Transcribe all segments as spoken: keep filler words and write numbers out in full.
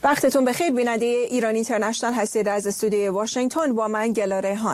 وقتتون بخیر. بیننده ایران اینترنشنال هستید از استودیوی واشنگتن. با من گلا ریحان.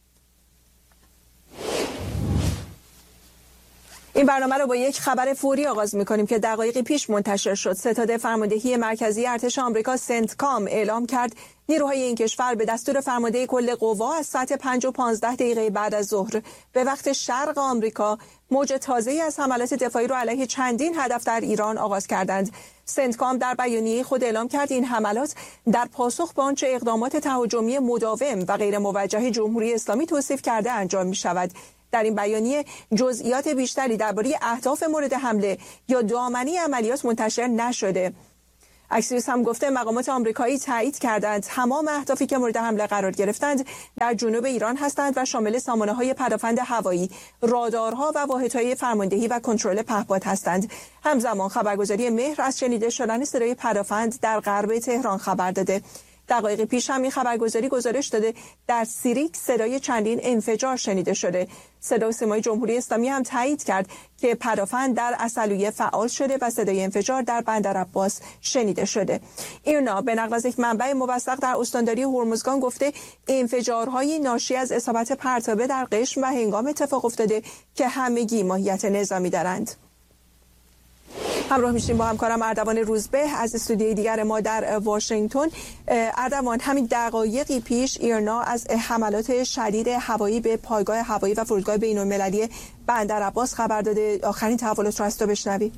این برنامه رو با یک خبر فوری آغاز می‌کنیم که دقایقی پیش منتشر شد. ستاد فرماندهی مرکزی ارتش آمریکا سنتکام اعلام کرد نیروهای این کشور به دستور فرمانده کل قوا از ساعت پنج و پانزده دقیقه بعد از ظهر به وقت شرق آمریکا موج تازه‌ای از حملات دفاعی را علیه چندین هدف در ایران آغاز کردند. سنتکام در بیانیه خود اعلام کرد این حملات در پاسخ به آنچه اقدامات تهاجمی مداوم و غیر موجه جمهوری اسلامی توصیف کرده انجام می‌شود. در این بیانیه جزئیات بیشتری درباره اهداف مورد حمله یا دامنه عملیات منتشر نشده. اکسیوس هم گفته مقامات آمریکایی تایید کردند تمام اهدافی که مورد حمله قرار گرفتند در جنوب ایران هستند و شامل سامانه‌های پدافند هوایی، رادارها و واحدهای فرماندهی و کنترل پهپاد هستند. همزمان خبرگزاری مهر از شنیده شدن صدای پدافند در غرب تهران خبر داده. دقایق پیش هم این خبرگزاری گزارش داده در سیریک صدای چندین انفجار شنیده شده. صدا و سیمای جمهوری اسلامی هم تایید کرد که پدافند در عسلویه فعال شده و صدای انفجار در بندر عباس شنیده شده. ایرنا به نقل از یک منبع موثق در استانداری هرمزگان گفته انفجارهای ناشی از اصابت پرتابه در قشم و هنگام اتفاق افتاده که همگی ماهیت نظامی دارند. همراه میشیم با همکارم اردوان روزبه از استودیوی دیگر ما در واشنگتن. اردوان، همین دقایقی پیش ایرنا از حملات شدید هوایی به پایگاه هوایی و فرودگاه بین‌المللی بندر عباس خبر داده. آخرین تحولات رو از تو بشنوی.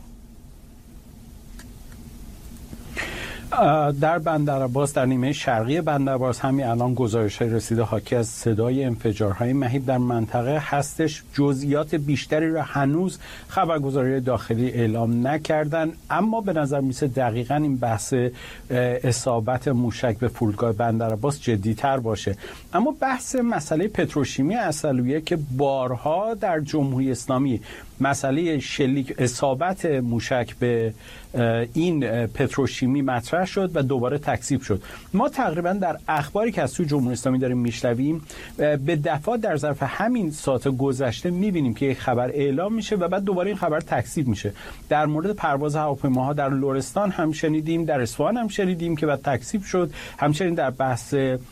در بندر عباس، در نیمه شرقی بندر عباس همین الان گزارش‌های رسیده حاکی از صدای انفجارهای مهیب در منطقه هستش. جزئیات بیشتری را هنوز خبرگزاری داخلی اعلام نکردن، اما به نظر میسه دقیقاً این بحث اصابت موشک به فرودگاه بندر عباس جدی‌تر باشه. اما بحث مسئله پتروشیمی عسلویه که بارها در جمهوری اسلامی مسئله شلیک اصابت موشک به این پتروشیمی مطرح شد و دوباره تکذیب شد. ما تقریبا در اخباری که از سوی جمهوری اسلامی داریم میشنویم به دفعه در ظرف همین ساعت گذشته میبینیم که یک خبر اعلام میشه و بعد دوباره این خبر تکذیب میشه. در مورد پرواز هواپیماها در لرستان هم شنیدیم، در اصفهان هم شنیدیم که بعد تکذیب شد. همچنین در بحث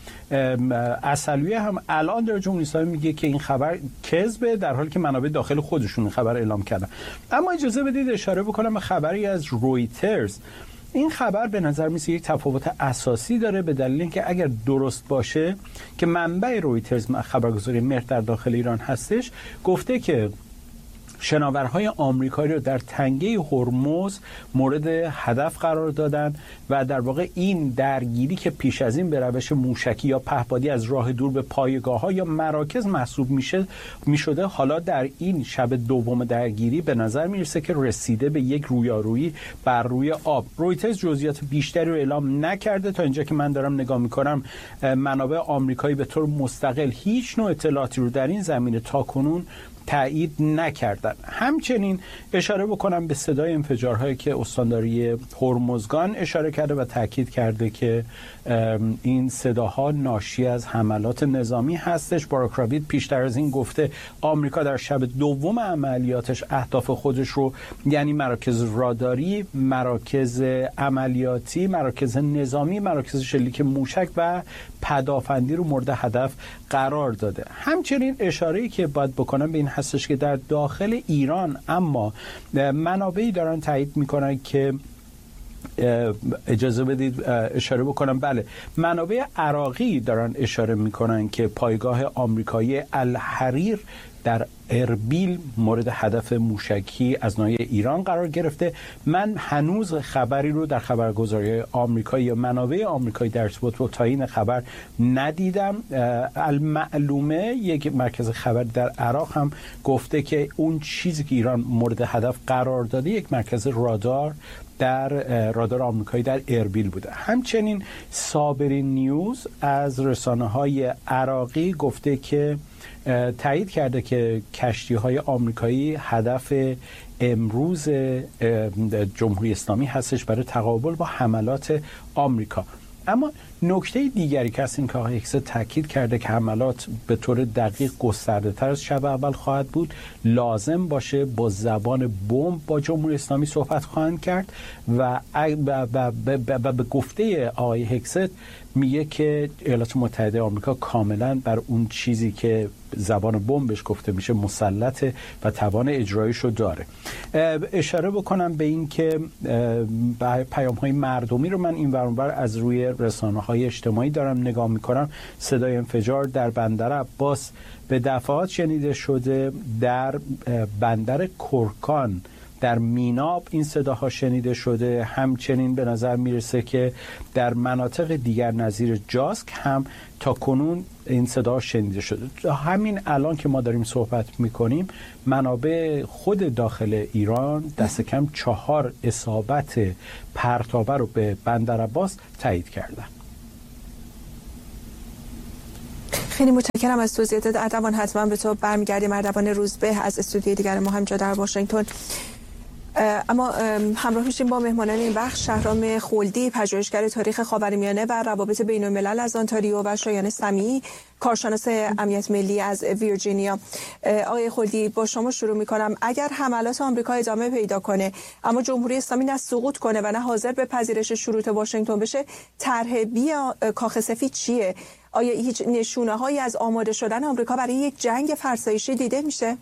عسلویه هم الان در جمهوری اسلامی میگه که این خبر کذبه، در حالی که منابع داخل خودشون این خبر اعلام کردن. اما اجازه بدید اشاره بکنم به خبری از رویترز. این خبر به نظر میسه یک تفاوت اساسی داره، به دلیل اینکه اگر درست باشه که منبع رویترز خبرگزاری مهر در داخل ایران هستش، گفته که شناورهای آمریکایی رو در تنگه هرمز مورد هدف قرار دادن و در واقع این درگیری که پیش از این به روش موشکی یا پهپادی از راه دور به پایگاه‌ها یا مراکز محسوب میشه میشده، حالا در این شب دوم درگیری به نظر میرسه که رسیده به یک رویارویی بر روی آب. رویترز جزئیات بیشتری رو اعلام نکرده. تا اینجا که من دارم نگاه میکنم منابع آمریکایی به طور مستقل هیچ نوع اطلاعاتی رو در این زمینه تاکنون تایید نکردن. همچنین اشاره بکنم به صدای انفجارهایی که استانداری هرمزگان اشاره کرده و تاکید کرده که این صداها ناشی از حملات نظامی هستش. باراک راوید پیشتر از این گفته آمریکا در شب دوم عملیاتش اهداف خودش رو، یعنی مراکز راداری، مراکز عملیاتی، مراکز نظامی، مراکز شلیک موشک و پدافندی رو مورد هدف قرار داده. همچنین اشاره‌ای که باید بکنم به این هستش که در داخل ایران اما منابعی دارن تایید میکنن که اجازه بدید اشاره بکنم، بله، منابع عراقی دارن اشاره میکنن که پایگاه آمریکایی الحریر در اربیل مورد هدف موشکی از ناحیه ایران قرار گرفته. من هنوز خبری رو در خبرگزاری آمریکایی یا منابع آمریکایی در ارتباط با تعیین خبر ندیدم. المعلومه یک مرکز خبر در عراق هم گفته که اون چیزی که ایران مورد هدف قرار داده یک مرکز رادار در رادار آمریکایی در اربیل بوده. همچنین صابری نیوز از رسانه‌های عراقی گفته که تایید کرده که کشتی‌های آمریکایی هدف امروز جمهوری اسلامی هستش برای تقابل با حملات آمریکا. اما نکته دیگری که از این که آقای هکست تاکید کرده که حملات به طور دقیق گسترده تر از شب اول خواهد بود، لازم باشه با زبان بمب با جمهوری اسلامی صحبت خواهند کرد و به گفته آقای هکست میگه که ایالات متحده آمریکا کاملا بر اون چیزی که زبان بمبش گفته میشه مسلطه و توان اجرایش رو داره. اشاره بکنم به این که پیام های مردمی رو من این ور اون ور از روی رسانه های اجتماعی دارم نگاه میکنم. صدای انفجار در بندر عباس به دفعات شنیده شده، در بندر کرکان در میناب این صداها شنیده شده، همچنین به نظر میرسه که در مناطق دیگر نظیر جاسک هم تا کنون این صدا شنیده شده. همین الان که ما داریم صحبت میکنیم منابع خود داخل ایران دست کم چهار اصابت پرتابه رو به بندر عباس تایید کردن. خیلی متشکرم از توضیحات. اردوان حتما به تو برمیگردیم. اردوان روزبه از استودیوی دیگر ما همجا در واشنگتن. اما همراه میشیم با مهمانان این بخش، شهرام خلدی، پژوهشگر تاریخ خاورمیانه و روابط بین الملل از آنتاریو و شایان سمیعی، کارشناس امنیت ملی از ویرجینیا. آقای خلدی، با شما شروع میکنم. اگر حملات آمریکا ادامه پیدا کنه اما جمهوری اسلامی نه سقوط کنه و نه حاضر به پذیرش شروط واشنگتن بشه، طرح بی کاخ سفید چیه؟ آیا هیچ نشونه هایی از آماده شدن آمریکا برای یک جنگ فرسایشی دیده میشه؟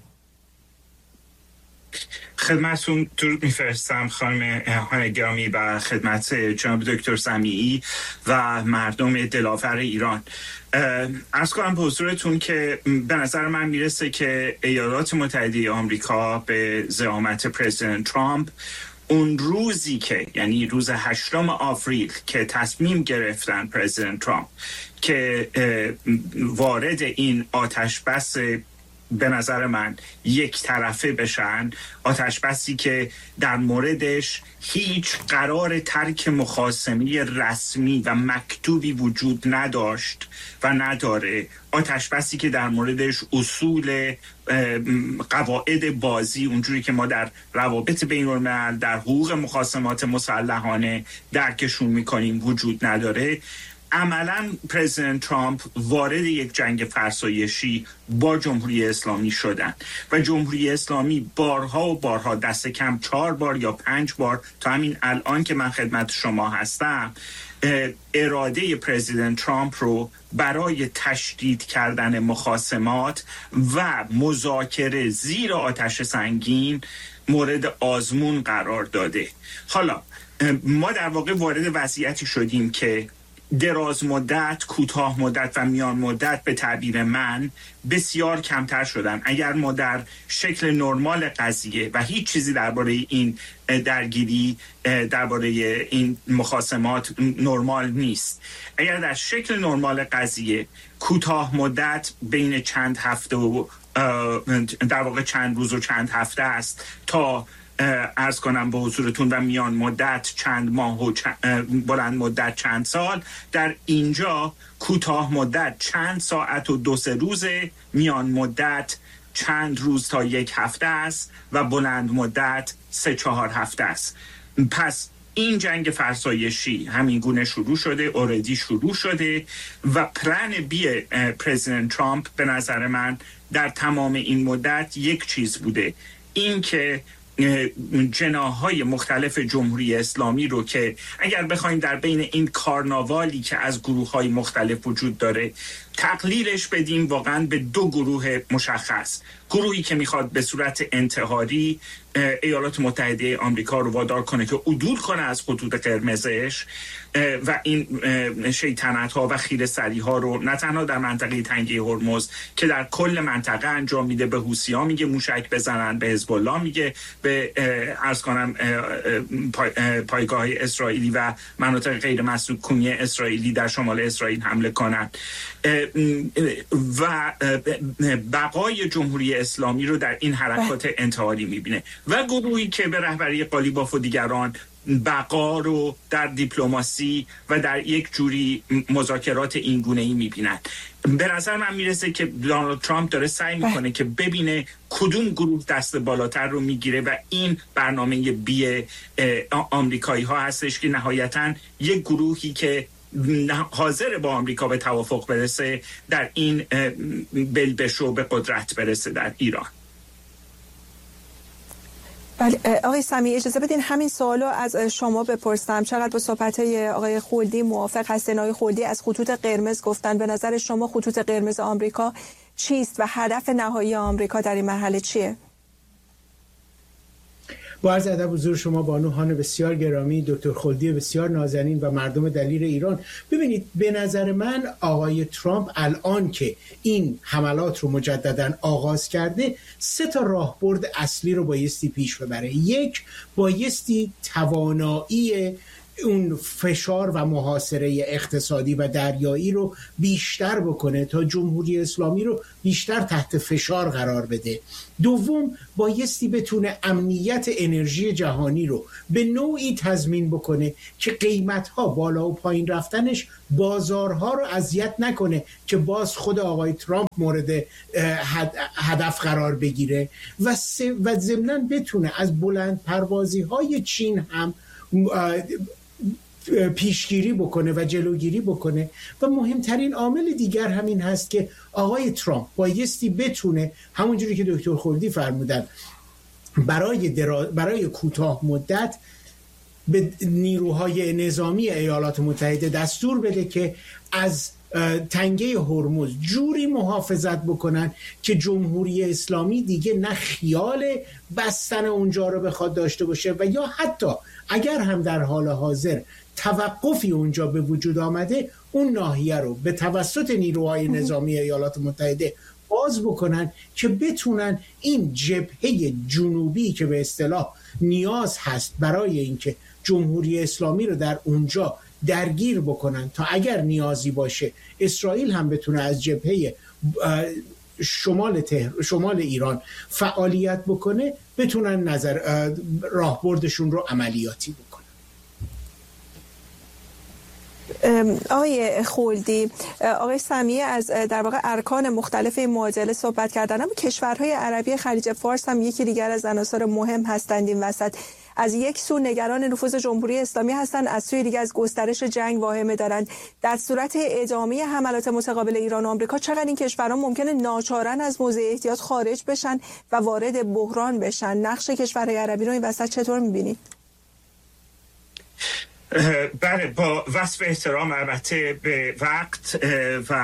خدمتتون درود میفرستم خانم هان گرامی و خدمت جناب دکتر سمیعی و مردم دلاور ایران. عرض کنم به حضورتون که به نظر من میرسه که ایالات متحده آمریکا به زعامت پرزیدنت ترامپ اون روزی که یعنی روز هشتم آوریل که تصمیم گرفتن پرزیدنت ترامپ که وارد این آتش بس به نظر من یک طرفه بشن، آتش بسی که در موردش هیچ قرار ترک مخاصمه رسمی و مکتوبی وجود نداشت و نداره، آتش بسی که در موردش اصول قواعد بازی اونجوری که ما در روابط بین الملل در حقوق مخاصمات مسلحانه درکشون میکنیم وجود نداره. عملاً پرزیدنت ترامپ وارد یک جنگ فرسایشی با جمهوری اسلامی شدن و جمهوری اسلامی بارها و بارها، دست کم چهار بار یا پنج بار تا همین الان که من خدمت شما هستم، اراده پرزیدنت ترامپ رو برای تشدید کردن مخاصمات و مذاکره زیر آتش سنگین مورد آزمون قرار داده. حالا ما در واقع وارد وضعیتی شدیم که دراز مدت، کوتاه مدت و میان مدت به تعبیر من بسیار کمتر شدن. اگر ما در شکل نرمال قضیه و هیچ چیزی درباره این درگیری، درباره این مخاصمات نرمال نیست، اگر در شکل نرمال قضیه کوتاه مدت بین چند هفته و در واقع چند روز و چند هفته است تا عرض کنم به حضورتون و میان مدت چند ماه و چند بلند مدت چند سال، در اینجا کوتاه مدت چند ساعت و دو سه روز، میان مدت چند روز تا یک هفته است و بلند مدت سه چهار هفته است. پس این جنگ فرسایشی همین گونه شروع شده، اوردی شروع شده و پلن بی پرزیدنت ترامپ به نظر من در تمام این مدت یک چیز بوده، این که جناح‌های مختلف جمهوری اسلامی رو که اگر بخوایم در بین این کارناوالی که از گروه‌های مختلف وجود داره تقلیلش بدیم واقعا به دو گروه مشخص. گروهی که میخواد به صورت انتحاری ایالات متحده آمریکا رو وادار کنه که عدول کنه از خطوط قرمزش و این شیطنت‌ها و خیره‌سری‌ها رو نه تنها در منطقه تنگه هرمز که در کل منطقه انجام میده، به حوثی‌ها میگه موشک بزنن، به حزب الله میگه به عرض کنم پایگاه اسرائیلی و مناطق غیر مسکونی اسرائیلی در شمال اسرائیل حمله کنن و بقای جمهوری اسلامی رو در این حرکات انتحاری میبینه و گروهی که به رهبری قالیباف و دیگران بقا رو در دیپلماسی و در یک جوری مذاکرات این گونه‌ای می‌بینن. به نظر من میرسه که دونالد ترامپ داره سعی میکنه که ببینه کدوم گروه دست بالاتر رو میگیره و این برنامه بی آمریکایی ها هستش که نهایتاً یک گروهی که حاضر با آمریکا به توافق برسه در این بلبشو به قدرت برسه در ایران. بله آقای سمیعی، اجازه بدین همین سوالو از شما بپرسم. چقدر با صحبت‌های آقای خولدی موافق هستین؟ آقای خولدی از خطوط قرمز گفتن. به نظر شما خطوط قرمز آمریکا چیست و هدف نهایی آمریکا در این مرحله چیه؟ با عرض ادب حضور شما بانوان بسیار گرامی، دکتر خولدی بسیار نازنین و مردم دلیر ایران، ببینید به نظر من آقای ترامپ الان که این حملات رو مجددا آغاز کرده سه تا راهبرد اصلی رو بایستی پیش ببره. یک، بایستی توانایی اون فشار و محاصره اقتصادی و دریایی رو بیشتر بکنه تا جمهوری اسلامی رو بیشتر تحت فشار قرار بده. دوم، بایستی بتونه امنیت انرژی جهانی رو به نوعی تضمین بکنه که قیمت‌ها بالا و پایین رفتنش بازارها رو اذیت نکنه که باز خود آقای ترامپ مورد هدف قرار بگیره و و ضمناً بتونه از بلند پروازی‌های چین هم پیشگیری بکنه و جلوگیری بکنه. و مهمترین عامل دیگر همین هست که آقای ترامپ بایستی بتونه همونجوری که دکتر خولدی فرمودن برای درا... برای کوتاه مدت به نیروهای نظامی ایالات متحده دستور بده که از تنگه هرمز جوری محافظت بکنن که جمهوری اسلامی دیگه نه خیال بستن اونجا رو بخواد داشته باشه و یا حتی اگر هم در حال حاضر توقفی اونجا به وجود آمده اون ناحیه رو به توسط نیروهای نظامی ایالات متحده باز بکنن که بتونن این جبهه جنوبی که به اصطلاح نیاز هست برای اینکه جمهوری اسلامی رو در اونجا درگیر بکنن تا اگر نیازی باشه اسرائیل هم بتونه از جبهه شمال تهر... شمال ایران فعالیت بکنه، بتونن نظر راهبردشون رو عملیاتی بکنن. آقای خولدی، آقای سمیعی از در واقع ارکان مختلف این معادله صحبت کردن، اما کشورهای عربی خلیج فارس هم یکی دیگر از عناصر مهم هستند این وسط. از یک سو نگران نفوذ جمهوری اسلامی هستند، از سوی دیگر از گسترش جنگ واهمه دارند. در صورت ادامه حملات متقابل ایران و آمریکا چقدر این کشورها ممکنه ناچارن از موضع احتیاط خارج بشن و وارد بحران بشن؟ نقش کشورهای عربی رو این وسط چطور می‌بینید؟ بله، با وصف احترام البته به وقت و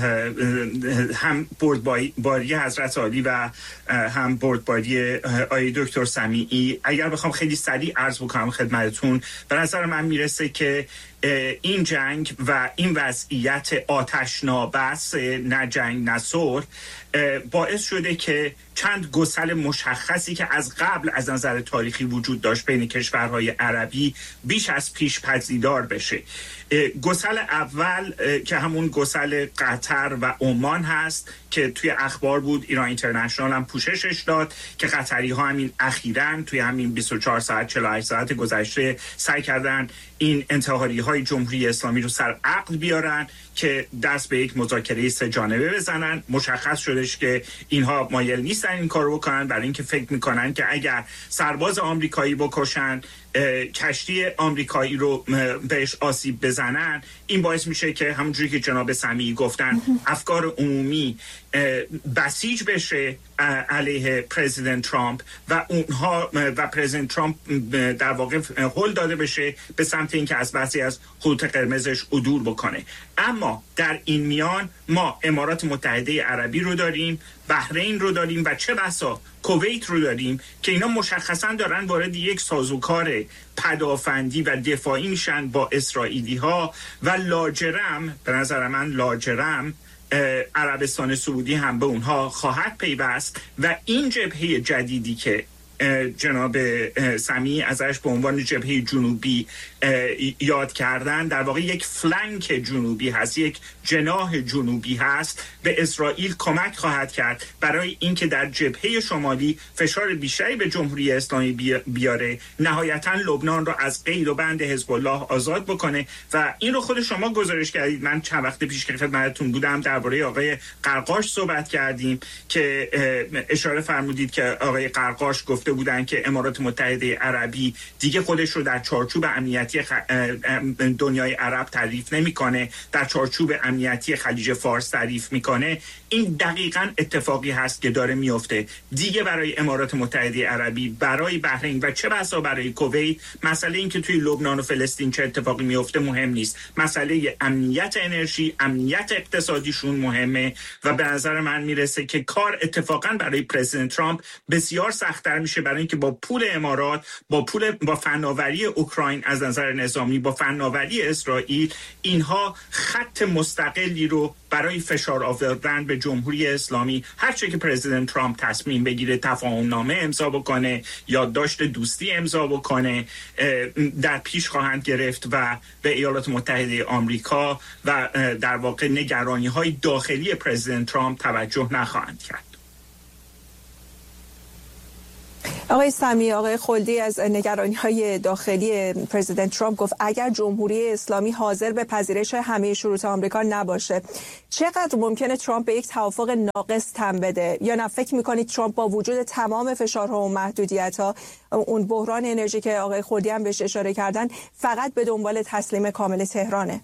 هم بردباری حضرت عالی و هم بردباری آقای دکتر سمیعی، اگر بخوام خیلی سریع عرض بکنم خدمتتون، به نظر من میرسه که این جنگ و این وضعیت آتش نابس، نه جنگ نه صلح، باعث شده که چند گسل مشخصی که از قبل از نظر تاریخی وجود داشت بین کشورهای عربی بیش از پیش پذیرا بشه. گسل اول که همون گسل قطر و عمان هست که توی اخبار بود، ایران اینترنشنال هم پوششش داد که قطری ها همین اخیراً توی همین بیست و چهار ساعت چهل و هشت ساعت گذشته سعی کردن این انتحاری های جمهوری اسلامی رو سر عقل بیارن که دست به یک مذاکره سه جانبه بزنن. مشخص شدش که اینها مایل نیستن این کارو بکنن، برای اینکه فکر میکنن که اگر سرباز آمریکایی بکشن، کشتی آمریکایی رو بهش آسیب بزنن، این باعث میشه که همونجوری که جناب سمیعی گفتن افکار عمومی بسیج بشه علیه پرزیدنت ترامپ و اونها و پرزیدنت ترامپ در واقع هل داده بشه به سمت اینکه از بعضی از خطوط قرمزش عدول بکنه. اما در این میان ما امارات متحده عربی رو داریم، بحرین رو داریم و چه بسا کویت رو داریم که اینا مشخصا دارن وارد یک سازوکار پدافندی و دفاعی میشن با اسرائیلی ها و لاجرم، به نظر من لاجرم عربستان سعودی هم به اونها خواهد پیوست و این جبهه جدیدی که جناب سمیعی ازش به عنوان جبهه جنوبی یاد کردن در واقع یک فلنک جنوبی هست، یک جناح جنوبی هست، به اسرائیل کمک خواهد کرد برای اینکه در جبهه شمالی فشار بیشتری به جمهوری اسلامی بیاره، نهایتاً لبنان رو از قید و بند حزب الله آزاد بکنه. و این رو خود شما گزارش کردید، من چند وقت پیش که خدمتتون بودم درباره آقای قرقاش صحبت کردیم که اشاره فرمودید که آقای قرقاش گفت گفته بودن که امارات متحده عربی دیگه خودش رو در چارچوب امنیتی خ... دنیای عرب تعریف نمیکنه، در چارچوب امنیتی خلیج فارس تعریف میکنه. این دقیقاً اتفاقی هست که داره میفته. دیگه برای امارات متحده عربی، برای بحرین و چه بسا برای کویت، مسئله این که توی لبنان و فلسطین چه اتفاقی میفته مهم نیست. مسئله امنیت انرژی، امنیت اقتصادیشون مهمه و به نظر من میرسه که کار اتفاقاً برای پرزیدنت ترامپ بسیار سخت‌تر میشه، برای اینکه با پول امارات، با پول با فناوری اوکراین از نظر نظامی، با فناوری اسرائیل، اینها خط مستقلی رو برای فشار آوردن به جمهوری اسلامی، هر چه که پرزیدنت ترامپ تصمیم بگیره، تفاهم نامه امضا بکنه، یادداشت دوستی امضا بکنه، در پیش خواهند گرفت و به ایالات متحده آمریکا و در واقع نگرانی‌های داخلی پرزیدنت ترامپ توجه نخواهند کرد. آقای سمیعی، آقای خلدی از نگرانی‌های داخلی پرزیدنت ترامپ گفت اگر جمهوری اسلامی حاضر به پذیرش همه شروط آمریکا نباشه، چقدر ممکنه ترامپ به یک توافق ناقص تن بده؟ یا نه فکر می‌کنید ترامپ با وجود تمام فشارها و محدودیت‌ها، اون بحران انرژی که آقای خلدی هم بهش اشاره کردن، فقط به دنبال تسلیم کامل تهرانه؟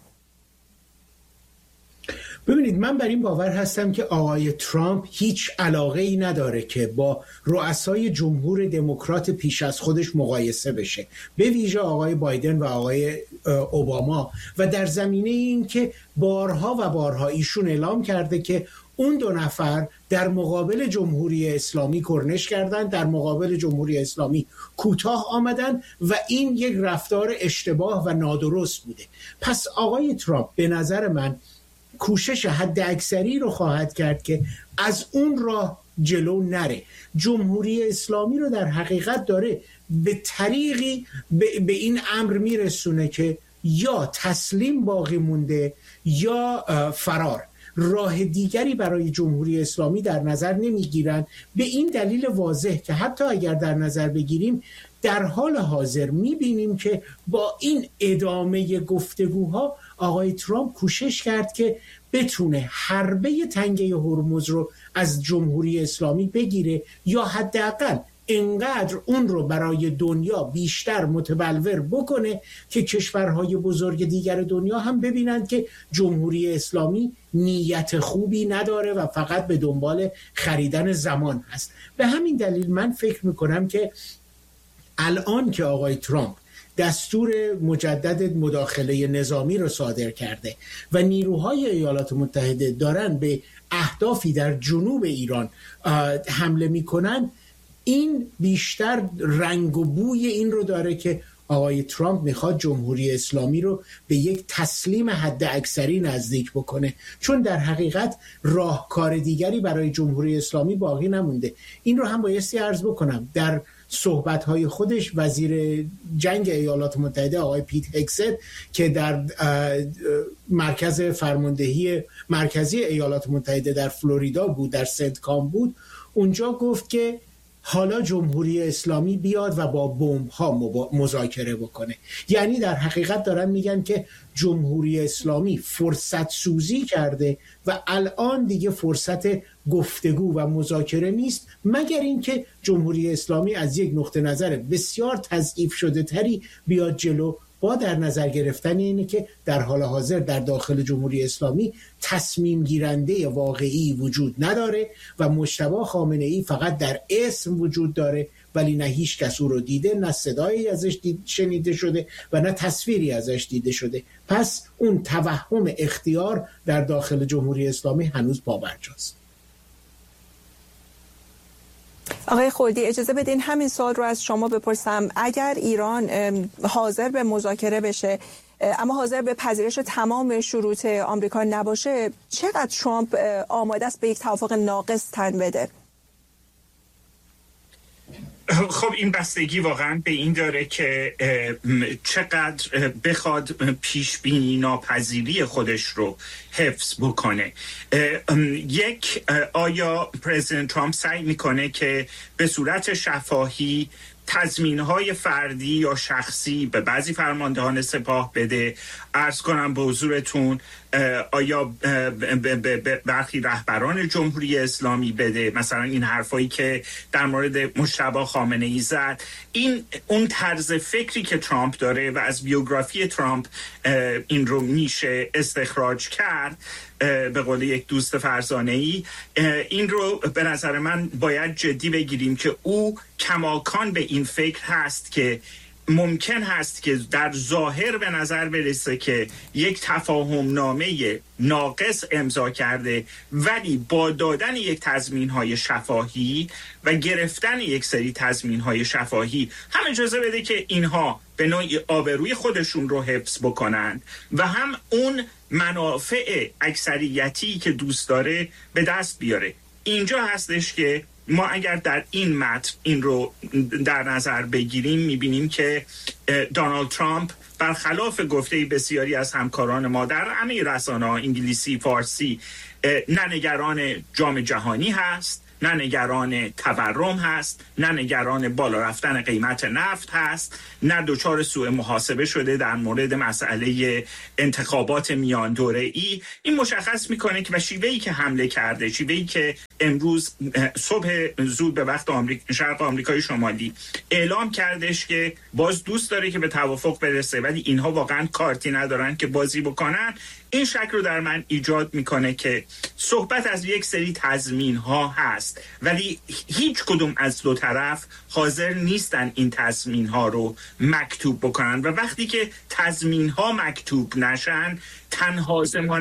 ببینید، من بر این باور هستم که آقای ترامپ هیچ علاقه ای نداره که با رؤسای جمهور دموکرات پیش از خودش مقایسه بشه، به ویژه آقای بایدن و آقای اوباما، و در زمینه این که بارها و بارها ایشون اعلام کرده که اون دو نفر در مقابل جمهوری اسلامی کرنش کردن، در مقابل جمهوری اسلامی کوتاه آمدن و این یک رفتار اشتباه و نادرست بوده. پس آقای ترامپ به نظر من کوشش حد اکثری رو خواهد کرد که از اون راه جلو نره. جمهوری اسلامی رو در حقیقت داره به طریقی به این امر میرسونه که یا تسلیم باقی مونده یا فرار. راه دیگری برای جمهوری اسلامی در نظر نمیگیرن، به این دلیل واضح که حتی اگر در نظر بگیریم، در حال حاضر میبینیم که با این ادامه گفتگوها آقای ترامپ کوشش کرد که بتونه حربه تنگه هرمز رو از جمهوری اسلامی بگیره، یا حداقل انقدر اون رو برای دنیا بیشتر متبلور بکنه که کشورهای بزرگ دیگر دنیا هم ببینند که جمهوری اسلامی نیت خوبی نداره و فقط به دنبال خریدن زمان هست. به همین دلیل من فکر میکنم که الان که آقای ترامپ دستور مجدد مداخله نظامی رو صادر کرده و نیروهای ایالات متحده دارن به اهدافی در جنوب ایران حمله میکنن، این بیشتر رنگ و بوی این رو داره که آقای ترامپ میخواد جمهوری اسلامی رو به یک تسلیم حد اکثری نزدیک بکنه، چون در حقیقت راهکار دیگری برای جمهوری اسلامی باقی نمونده. این رو هم بایستی عرض بکنم، در صحبت‌های خودش وزیر جنگ ایالات متحده آقای پیت هگست که در مرکز فرماندهی مرکزی ایالات متحده در فلوریدا بود، در سنتکام بود، اونجا گفت که حالا جمهوری اسلامی بیاد و با بمب‌ها مذاکره بکنه. یعنی در حقیقت دارن میگن که جمهوری اسلامی فرصت سوزی کرده و الان دیگه فرصت گفتگو و مذاکره نیست، مگر اینکه جمهوری اسلامی از یک نقطه نظر بسیار تضعیف شده تری بیاد جلو، با در نظر گرفتن اینه که در حال حاضر در داخل جمهوری اسلامی تصمیم گیرنده واقعی وجود نداره و مجتبی خامنه‌ای فقط در اسم وجود داره، ولی نه هیچ کس او رو دیده، نه صدایی ازش دید شنیده شده و نه تصویری ازش دیده شده. پس اون توهم اختیار در داخل جمهوری اسلامی هنوز پابرجاست. آقای خلدی، اجازه بدین همین سوال رو از شما بپرسم. اگر ایران حاضر به مذاکره بشه اما حاضر به پذیرش تمام شروط آمریکا نباشه، چقدر ترامپ آماده است به یک توافق ناقص تن بده؟ خب این بستگی واقعا به این داره که چقدر بخواد پیش بینی ناپذیری خودش رو حفظ بکنه. یک، آیا پرزیدنت ترامپ سعی میکنه که به صورت شفاهی تضمین‌های فردی یا شخصی به بعضی فرماندهان سپاه بده. عرض کنم به حضورتون آیا به برخی رهبران جمهوری اسلامی بده، مثلا این حرفایی که در مورد مجتبی خامنه‌ای زد. این اون طرز فکری که ترامپ داره و از بیوگرافی ترامپ این رو میشه استخراج کرد، به قول یک دوست فرزانه‌ای، این رو به نظر من باید جدی بگیریم که او کماکان به این فکر هست که ممکن هست که در ظاهر به نظر برسه که یک تفاهم نامه ناقص امضا کرده، ولی با دادن یک تضمین‌های شفاهی و گرفتن یک سری تضمین‌های شفاهی هم اجازه بده که اینها به نوعی آبروی خودشون رو حفظ بکنند و هم اون منافع اکثریتی که دوست داره به دست بیاره. اینجا هستش که ما اگر در این متن این رو در نظر بگیریم میبینیم که دونالد ترامپ برخلاف گفته بسیاری از همکاران ما در همه رسانه‌ها انگلیسی، فارسی، نه نگران جام جهانی هست، نه نگران تورم هست، نه نگران بالا رفتن قیمت نفت هست، نه دچار سوء محاسبه شده در مورد مسئله انتخابات میان دوره ای. این مشخص میکنه که و شیوهی که حمله کرده، شیوهی که امروز صبح زود به وقت آمریکا، شرق آمریکای شمالی اعلام کردش که باز دوست داره که به توافق برسه، ولی اینها واقعا کارتی ندارن که بازی بکنن. این شک رو در من ایجاد میکنه که صحبت از یک سری تضمین ها هست، ولی هیچ کدوم از دو طرف حاضر نیستن این تضمین ها رو مکتوب بکنن و وقتی که تضمین ها مکتوب نشن، تنها زمان